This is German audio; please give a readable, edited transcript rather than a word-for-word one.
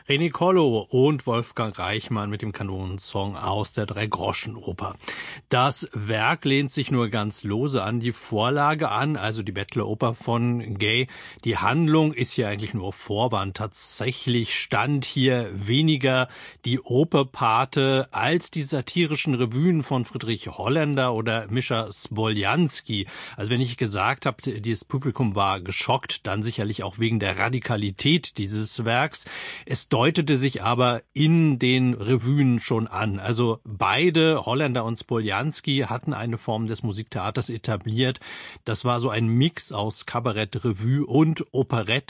René Collo und Wolfgang Reichmann mit dem Kanonensong aus der Dreigroschenoper. Das Werk lehnt sich nur ganz lose an die Vorlage an, also die Bettleroper von Gay. Die Handlung ist hier eigentlich nur Vorwand. Tatsächlich stand hier weniger die Operpate als die satirischen Revuen von Friedrich Holländer oder Mischa Smoljanski. Also wenn ich gesagt habe, dieses Publikum war geschockt, dann sicherlich auch wegen der Radikalität dieses Werks. Es deutete sich aber in den Revuen schon an. Also beide, Holländer und Smoljanski, hatten eine Form des Musiktheaters etabliert. Das war so ein Mix aus Kabarett, Revue und Operette.